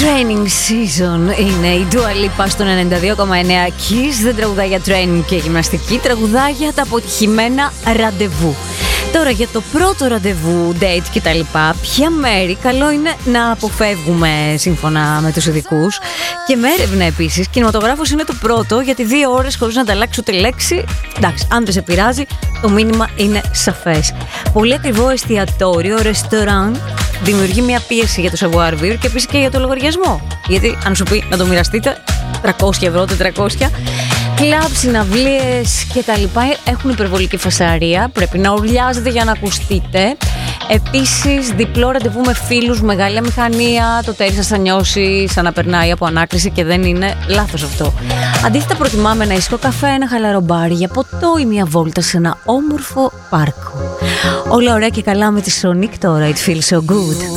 Training season είναι η Dua Lipa στο 92,9. Kiss δεν τραγουδά για training και γυμναστική, τραγουδά για τα αποτυχημένα ραντεβού. Τώρα για το πρώτο ραντεβού, date κτλ. Ποια μέρη καλό είναι να αποφεύγουμε σύμφωνα με τους ειδικούς. Και με έρευνα επίσης, κινηματογράφος είναι το πρώτο, γιατί 2 ώρες χωρίς να ανταλλάξει ούτε λέξη. Εντάξει, αν δεν σε πειράζει, το μήνυμα είναι σαφές. Πολύ ακριβό εστιατόριο, ρεστοράν, δημιουργεί μια πίεση για το savoir-vivre και επίσης και για το λογαριασμό. Γιατί αν σου πει να το μοιραστείτε, 300 ευρώ, 400. Κλαμπ, συναυλίες και τα λοιπά έχουν υπερβολική φασαρία. Πρέπει να ουρλιάζετε για να ακουστείτε. Επίσης, διπλό ραντεβού με φίλους, μεγάλη αμηχανία. Το τέρι σας θα νιώσει σαν να περνάει από ανάκριση και δεν είναι λάθος αυτό. Αντίθετα, προτιμάμε ένα ήσυχο καφέ, ένα χαλαρό μπάρι για ποτό ή μια βόλτα σε ένα όμορφο πάρκο. Όλα ωραία και καλά με τη Sonic τώρα. It feels so good.